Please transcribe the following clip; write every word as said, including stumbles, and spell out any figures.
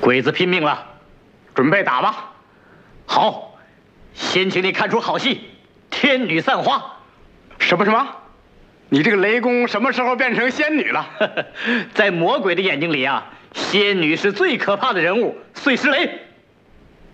鬼子拼命了， 准备打吧。 好，先请你看出好戏《天女散花》。 什么什么？你这个雷公什么时候变成仙女了？ 在魔鬼的眼睛里啊，仙女是最可怕的人物，碎石雷。